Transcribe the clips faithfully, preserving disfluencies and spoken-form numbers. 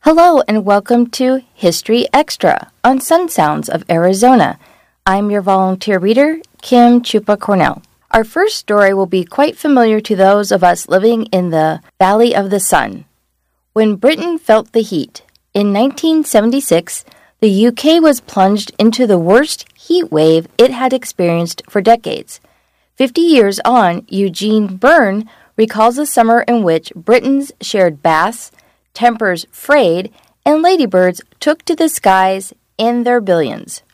Hello and welcome to History Extra on Sun Sounds of Arizona. I'm your volunteer reader, Kim Chupa Cornell. Our first story will be quite familiar to those of us living in the Valley of the Sun. When Britain felt the heat, in nineteen seventy-six, the U K was plunged into the worst heat wave it had experienced for decades. Fifty years on, Eugene Byrne recalls a summer in which Britons shared baths, tempers frayed, and ladybirds took to the skies in their billions.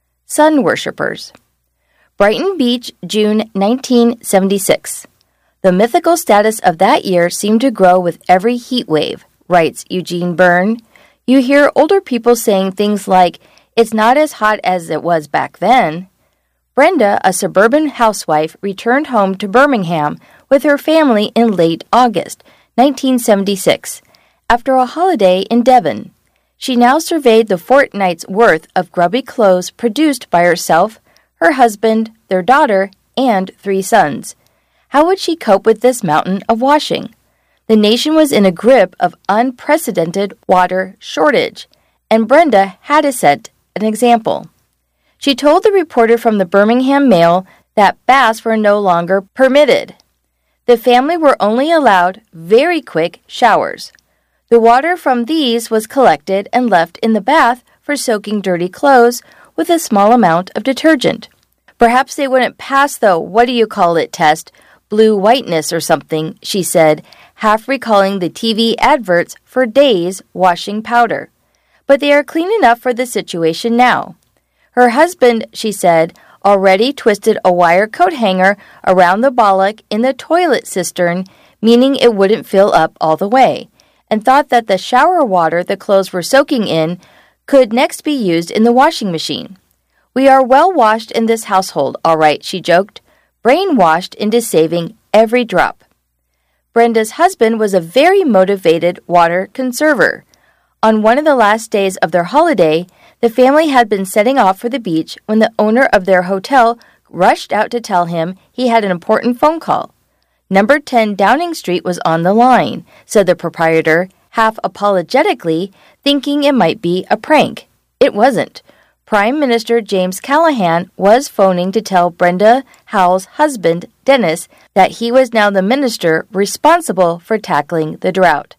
Sun worshippers. Brighton Beach, June nineteen seventy-six. The mythical status of that year seemed to grow with every heat wave, writes Eugene Byrne. You hear older people saying things like, "It's not as hot as it was back then." Brenda, a suburban housewife, returned home to Birmingham with her family in late August nineteen seventy-six, after a holiday in Devon. She now surveyed the fortnight's worth of grubby clothes produced by herself, her husband, their daughter, and three sons. How would she cope with this mountain of washing? The nation was in a grip of unprecedented water shortage, and Brenda had to set an example. She told the reporter from the Birmingham Mail that baths were no longer permitted. The family were only allowed very quick showers. The water from these was collected and left in the bath for soaking dirty clothes with a small amount of detergent. Perhaps they wouldn't pass the what-do-you-call-it test, blue whiteness or something, she said, half recalling the T V adverts for Days washing powder. But they are clean enough for the situation now. Her husband, she said, already twisted a wire coat hanger around the bollock in the toilet cistern, meaning it wouldn't fill up all the way, and thought that the shower water the clothes were soaking in could next be used in the washing machine. "We are well washed in this household, all right," she joked, brainwashed into saving every drop. Brenda's husband was a very motivated water conserver. On one of the last days of their holiday, the family had been setting off for the beach when the owner of their hotel rushed out to tell him he had an important phone call. Number ten Downing Street was on the line, said the proprietor, half apologetically, thinking it might be a prank. It wasn't. Prime Minister James Callaghan was phoning to tell Brenda Howell's husband, Dennis, that he was now the minister responsible for tackling the drought.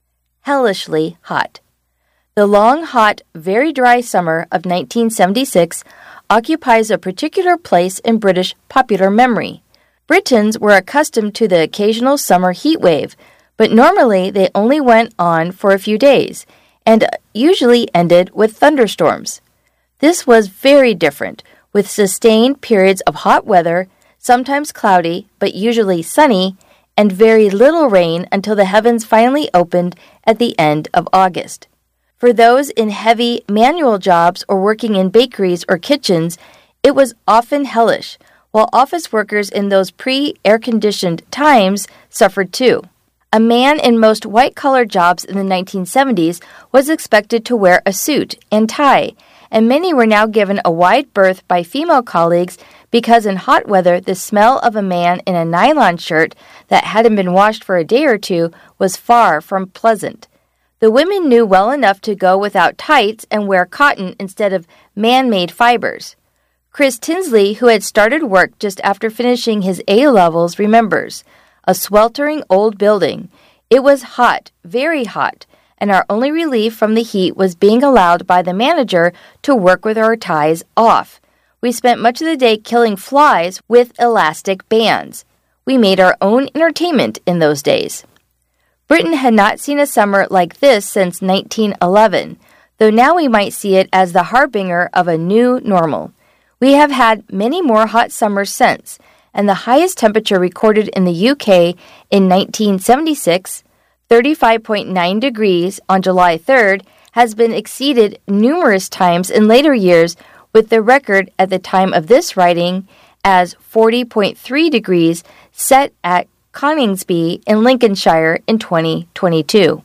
Hellishly hot. The long, hot, very dry summer of nineteen seventy-six occupies a particular place in British popular memory. Britons were accustomed to the occasional summer heat wave, but normally they only went on for a few days and usually ended with thunderstorms. This was very different, with sustained periods of hot weather, sometimes cloudy but usually sunny, and very little rain until the heavens finally opened at the end of August. For those in heavy manual jobs or working in bakeries or kitchens, it was often hellish, while office workers in those pre-air-conditioned times suffered too. A man in most white-collar jobs in the nineteen seventies was expected to wear a suit and tie, and many were now given a wide berth by female colleagues because in hot weather the smell of a man in a nylon shirt that hadn't been washed for a day or two was far from pleasant. The women knew well enough to go without tights and wear cotton instead of man-made fibers. Chris Tinsley, who had started work just after finishing his A-levels, remembers. A sweltering old building. It was hot, very hot, and our only relief from the heat was being allowed by the manager to work with our ties off. We spent much of the day killing flies with elastic bands. We made our own entertainment in those days. Britain had not seen a summer like this since nineteen eleven, though now we might see it as the harbinger of a new normal. We have had many more hot summers since, and the highest temperature recorded in the U K in nineteen seventy-six, thirty-five point nine degrees on July third, has been exceeded numerous times in later years, with the record at the time of this writing as forty point three degrees set at Coningsby in Lincolnshire in twenty twenty-two.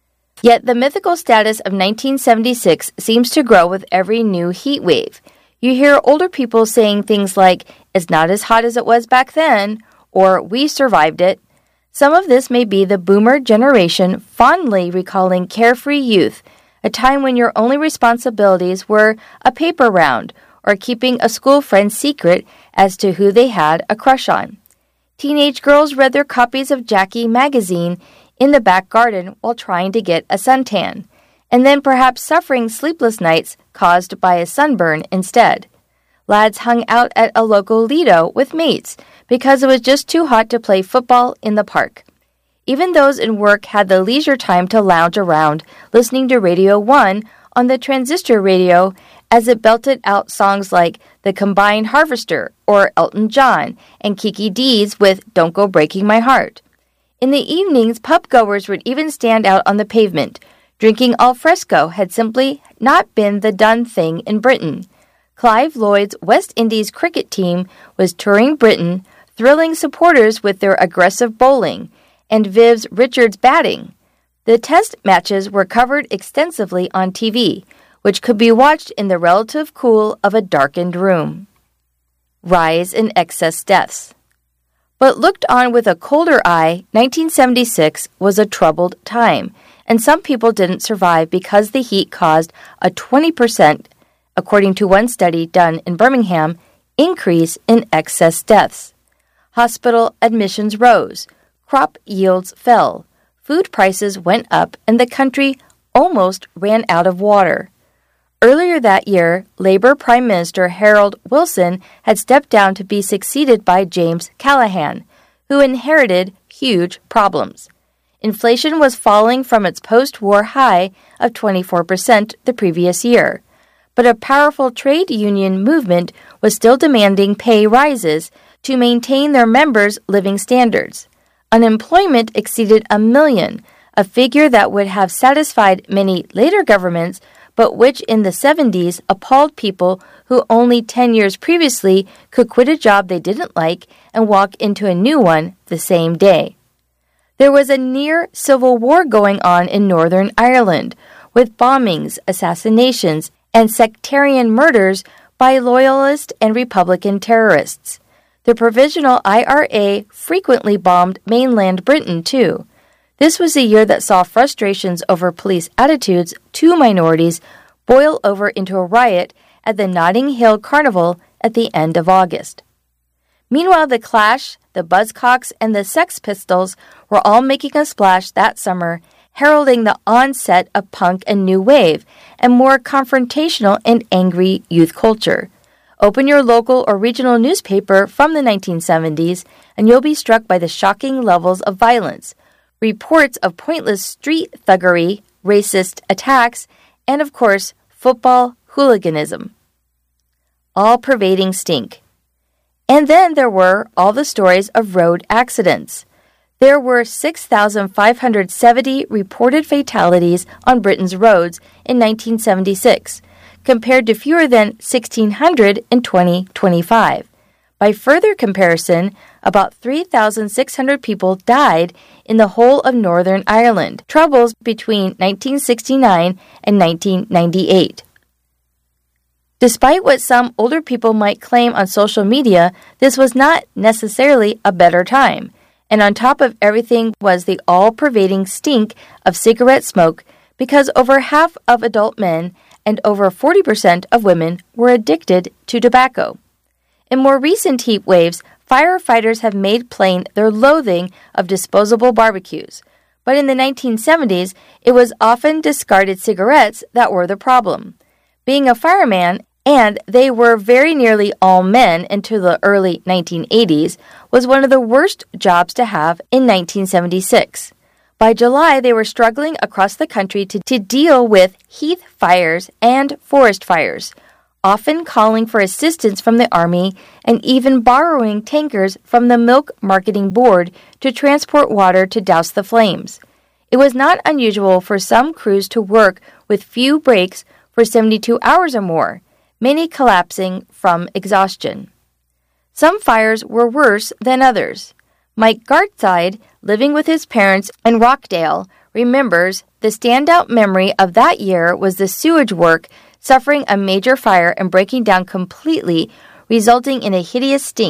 Yet the mythical status of nineteen seventy-six seems to grow with every new heat wave. You hear older people saying things like, "It's not as hot as it was back then," or "We survived it." Some of this may be the boomer generation fondly recalling carefree youth, a time when your only responsibilities were a paper round or keeping a school friend's secret as to who they had a crush on. Teenage girls read their copies of Jackie magazine in the back garden while trying to get a suntan, and then perhaps suffering sleepless nights caused by a sunburn instead. Lads hung out at a local Lido with mates because it was just too hot to play football in the park. Even those in work had the leisure time to lounge around, listening to Radio one on the transistor radio as it belted out songs like The Combined Harvester or Elton John and Kiki D's with Don't Go Breaking My Heart. In the evenings, pub-goers would even stand out on the pavement. Drinking al fresco had simply not been the done thing in Britain. Clive Lloyd's West Indies cricket team was touring Britain, thrilling supporters with their aggressive bowling, and Viv Richards batting. The test matches were covered extensively on T V, which could be watched in the relative cool of a darkened room. Rise in excess deaths. But looked on with a colder eye, nineteen seventy-six was a troubled time, and some people didn't survive because the heat caused a twenty percent, according to one study done in Birmingham, increase in excess deaths. Hospital admissions rose, crop yields fell, food prices went up, and the country almost ran out of water. Earlier that year, Labour Prime Minister Harold Wilson had stepped down to be succeeded by James Callaghan, who inherited huge problems. Inflation was falling from its post-war high of twenty-four percent the previous year, but a powerful trade union movement was still demanding pay rises to maintain their members' living standards. Unemployment exceeded a million, a figure that would have satisfied many later governments, but which in the seventies appalled people who only ten years previously could quit a job they didn't like and walk into a new one the same day. There was a near civil war going on in Northern Ireland, with bombings, assassinations, and sectarian murders by Loyalist and Republican terrorists. The Provisional I R A frequently bombed mainland Britain, too. This was a year that saw frustrations over police attitudes to minorities boil over into a riot at the Notting Hill Carnival at the end of August. Meanwhile, the Clash, the Buzzcocks, and the Sex Pistols were all making a splash that summer, heralding the onset of punk and new wave, and more confrontational and angry youth culture. Open your local or regional newspaper from the nineteen seventies, and you'll be struck by the shocking levels of violence, reports of pointless street thuggery, racist attacks, and, of course, football hooliganism. All-pervading stink. And then there were all the stories of road accidents. There were six thousand five hundred seventy reported fatalities on Britain's roads in nineteen seventy-six, compared to fewer than sixteen hundred in twenty twenty-five. By further comparison, about three thousand six hundred people died in the whole of Northern Ireland, troubles between nineteen sixty-nine and nineteen ninety-eight. Despite what some older people might claim on social media, this was not necessarily a better time. And on top of everything was the all-pervading stink of cigarette smoke, because over half of adult men and over forty percent of women were addicted to tobacco. In more recent heat waves, firefighters have made plain their loathing of disposable barbecues. But in the nineteen seventies, it was often discarded cigarettes that were the problem. Being a fireman, and they were very nearly all men until the early nineteen eighties, was one of the worst jobs to have in nineteen seventy-six. By July, they were struggling across the country to, to deal with heath fires and forest fires, often calling for assistance from the Army and even borrowing tankers from the Milk Marketing Board to transport water to douse the flames. It was not unusual for some crews to work with few breaks for seventy-two hours or more, many collapsing from exhaustion. Some fires were worse than others. Mike Gartside, living with his parents in Rockdale, remembers the standout memory of that year was the sewage work suffering a major fire and breaking down completely, resulting in a hideous stink,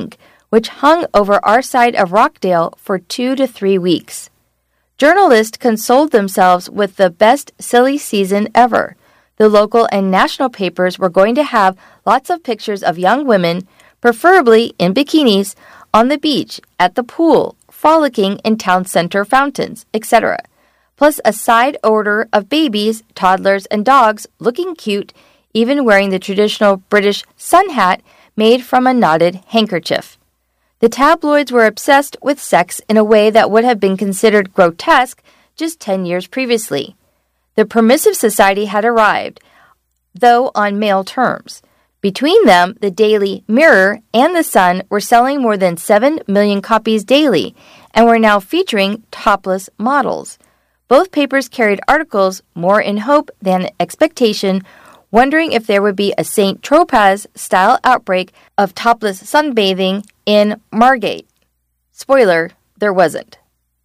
which hung over our side of Rockdale for two to three weeks. Journalists consoled themselves with the best silly season ever. The local and national papers were going to have lots of pictures of young women, preferably in bikinis, on the beach, at the pool, frolicking in town center fountains, et cetera, plus a side order of babies, toddlers, and dogs looking cute, even wearing the traditional British sun hat made from a knotted handkerchief. The tabloids were obsessed with sex in a way that would have been considered grotesque just ten years previously. The permissive society had arrived, though on male terms. Between them, the Daily Mirror and The Sun were selling more than seven million copies daily and were now featuring topless models. Both papers carried articles more in hope than expectation, wondering if there would be a Saint Tropez-style outbreak of topless sunbathing in Margate. Spoiler, there wasn't.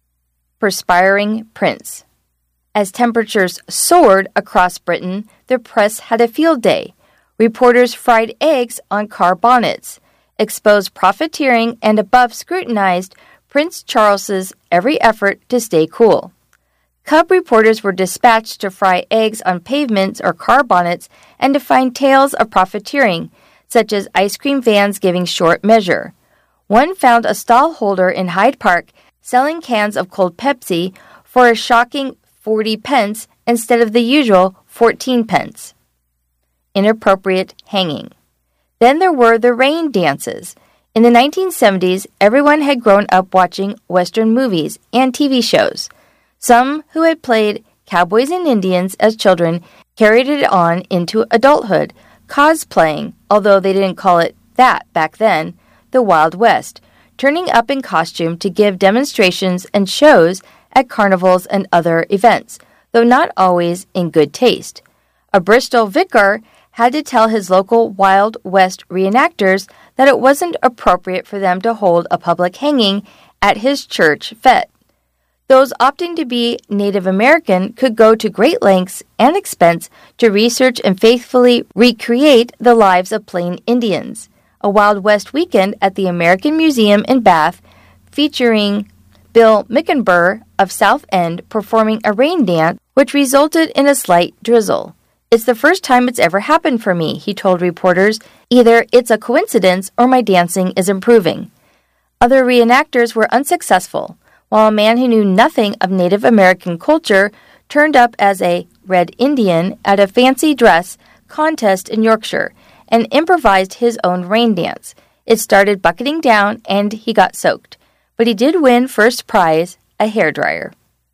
Perspiring Prince. As temperatures soared across Britain, the press had a field day. Reporters fried eggs on car bonnets, exposed profiteering, and above scrutinized Prince Charles's every effort to stay cool. Cub reporters were dispatched to fry eggs on pavements or car bonnets and to find tales of profiteering, such as ice cream vans giving short measure. One found a stall holder in Hyde Park selling cans of cold Pepsi for a shocking forty pence instead of the usual fourteen pence. Inappropriate hanging. Then there were the rain dances. In the nineteen seventies, everyone had grown up watching Western movies and T V shows. Some who had played cowboys and Indians as children carried it on into adulthood, cosplaying, although they didn't call it that back then, the Wild West, turning up in costume to give demonstrations and shows at carnivals and other events, though not always in good taste. A Bristol vicar had to tell his local Wild West reenactors that it wasn't appropriate for them to hold a public hanging at his church fete. Those opting to be Native American could go to great lengths and expense to research and faithfully recreate the lives of plain Indians. A Wild West weekend at the American Museum in Bath, featuring Bill Mickenburr of South End performing a rain dance, which resulted in a slight drizzle. "It's the first time it's ever happened for me," he told reporters. "Either it's a coincidence or my dancing is improving." Other reenactors were unsuccessful, while a man who knew nothing of Native American culture turned up as a Red Indian at a fancy dress contest in Yorkshire and improvised his own rain dance. It started bucketing down and he got soaked, but he did win first prize, a hairdryer.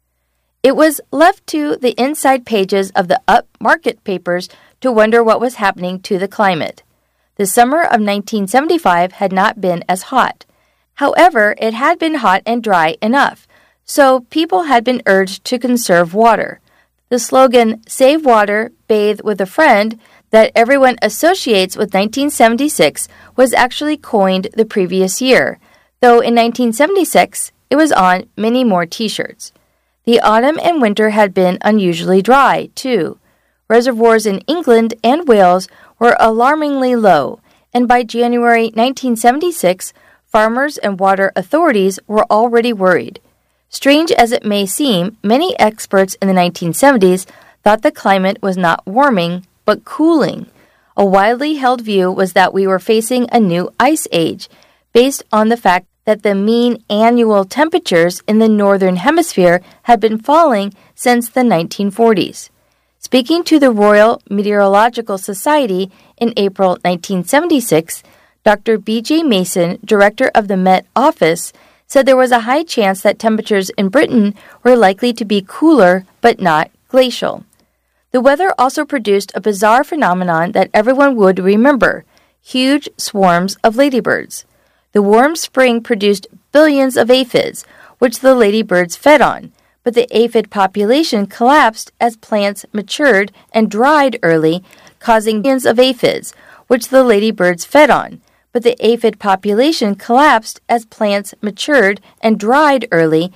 It was left to the inside pages of the upmarket papers to wonder what was happening to the climate. The summer of nineteen seventy-five had not been as hot. However, it had been hot and dry enough, so people had been urged to conserve water. The slogan, "Save water, bathe with a friend," that everyone associates with nineteen seventy-six was actually coined the previous year, though in nineteen seventy-six it was on many more t-shirts. The autumn and winter had been unusually dry, too. Reservoirs in England and Wales were alarmingly low, and by January nineteen seventy-six, farmers and water authorities were already worried. Strange as it may seem, many experts in the nineteen seventies thought the climate was not warming, but cooling. A widely held view was that we were facing a new ice age, based on the fact that the mean annual temperatures in the northern hemisphere had been falling since the nineteen forties. Speaking to the Royal Meteorological Society in April nineteen seventy-six, Doctor B J Mason, director of the Met Office, said there was a high chance that temperatures in Britain were likely to be cooler but not glacial. The weather also produced a bizarre phenomenon that everyone would remember: huge swarms of ladybirds. The warm spring produced billions of aphids, which the ladybirds fed on, but the aphid population collapsed as plants matured and dried early, causing billions of aphids, which the ladybirds fed on, but the aphid population collapsed as plants matured and dried early,